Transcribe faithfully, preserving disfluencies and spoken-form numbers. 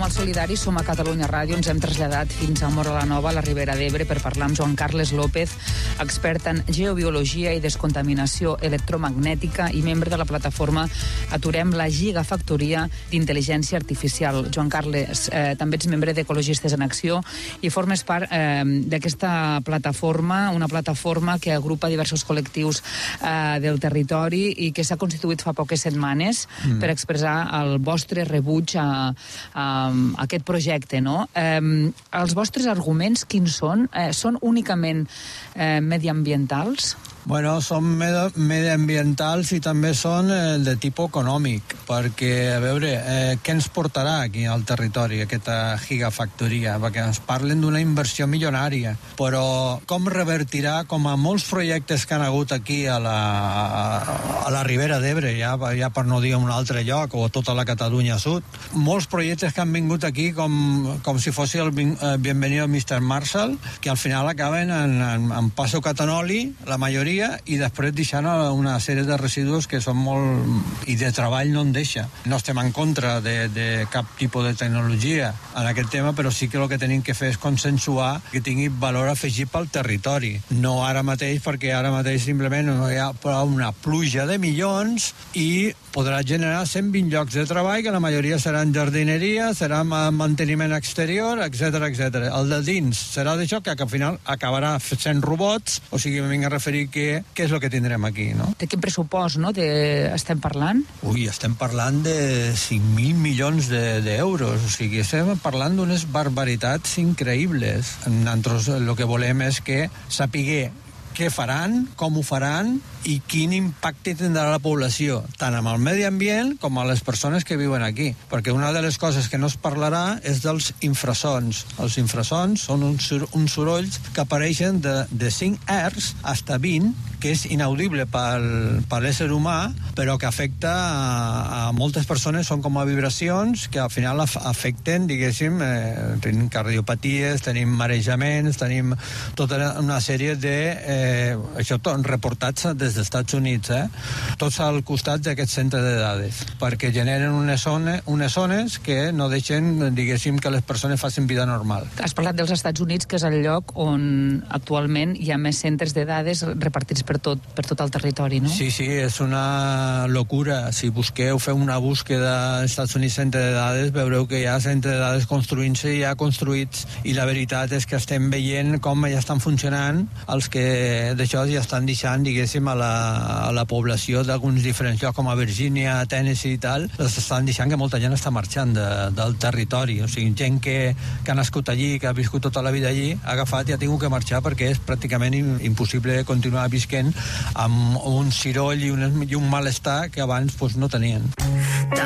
som al Solidari, som a Catalunya Ràdio, ens hem traslladat fins a Móra la Nova, a la Ribera d'Ebre, per parlar amb Joan Carles López, expert en geobiologia i descontaminació electromagnètica i membre de la plataforma Aturem la Gigafactoria d'Intel·ligència Artificial. Joan Carles, eh, també ets membre d'Ecologistes en Acció i formes part eh, d'aquesta plataforma, una plataforma que agrupa diversos col·lectius eh, del territori i que s'ha constituït fa poques setmanes mm. per expressar el vostre rebuig a, a, a aquest projecte, no? Eh, els vostres arguments, quins són? Eh, són únicament eh, mediambientals? Bueno, són med mediambientals i també són eh, de tipus econòmic, perquè, a veure, eh, què ens portarà aquí al territori, aquesta gigafactoria? Perquè ens parlen d'una inversió milionària, però com revertirà, com a molts projectes que han hagut aquí a la, a, a la Ribera d'Ebre, ja, ja per no dir un altre lloc, o tota la Catalunya Sud, molts projectes que han vingut aquí com, com si fos el eh, Bienvenido mister Marshall, que al final acaben en, en, en passo catanoli, la majoria, i després deixant una sèrie de residus que són molt... i de treball no en deixa. No estem en contra de, de cap tipus de tecnologia en aquest tema, però sí que el que tenim que fer és consensuar que tingui valor afegit pel territori. No ara mateix, perquè ara mateix simplement hi ha una pluja de milions i podrà generar cent vint llocs de treball, que la majoria seran jardineria, serà manteniment exterior, etcètera, etcètera. El de dins serà d'això que al final acabarà sent robots, o sigui, em vinc a referir que què és el que tindrem aquí, no? De quin pressupost, no?, de... estem parlant? Ui, estem parlant de cinc mil milions d'euros, de, o sigui, estem parlant d'unes barbaritats increïbles. Nosaltres el que volem és que sapiguer què faran, com ho faran i quin impacte tindrà la població, tant amb el medi ambient com a les persones que viuen aquí. Perquè una de les coses que no es parlarà és dels infrasons. Els infrasons són uns, uns sorolls que apareixen de, de cinc hertz fins a vint, que és inaudible pel, per l'ésser humà, però que afecta a, a moltes persones, són com a vibracions que al final afecten, diguéssim, eh, tenim cardiopaties, tenim marejaments, tenim tota una sèrie de eh, això tot reportats des dels Estats Units, eh? Tots al costat d'aquest centre de dades, perquè generen unes zones, unes zones que no deixen, diguéssim, que les persones facin vida normal. Has parlat dels Estats Units, que és el lloc on actualment hi ha més centres de dades repartits per tot, per tot el territori, no? Sí, sí, és una locura. Si busqueu, feu una búsqueda als Estats Units centre de dades, veureu que hi ha centre de dades construint-se i ja construïts, i la veritat és que estem veient com ja estan funcionant els que d'això ja estan deixant, diguéssim, a la, a la població d'alguns diferents llocs, com a Virgínia, Tennessee i tal, els estan deixant que molta gent està marxant de, del territori. O sigui, gent que, que ha nascut allí, que ha viscut tota la vida allí, ha agafat i ha tingut que marxar perquè és pràcticament impossible continuar visquent amb un ciroll i un, i un malestar que abans pues, no tenien.